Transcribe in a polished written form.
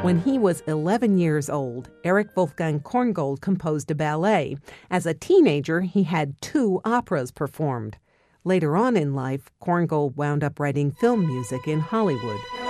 When he was 11 years old, Erich Wolfgang Korngold composed a ballet. As a teenager, he had 2 operas performed. Later on in life, Korngold wound up writing film music in Hollywood.